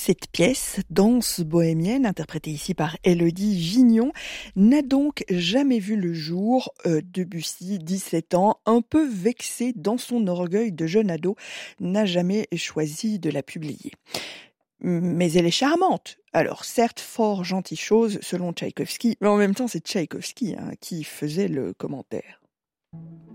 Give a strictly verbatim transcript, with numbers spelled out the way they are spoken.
Cette pièce, danse bohémienne, interprétée ici par Élodie Vignon, n'a donc jamais vu le jour. Euh, Debussy, dix-sept ans, un peu vexé dans son orgueil de jeune ado, n'a jamais choisi de la publier. Mais elle est charmante. Alors certes, fort gentille chose selon Tchaïkovski, mais en même temps c'est Tchaïkovski hein, qui faisait le commentaire.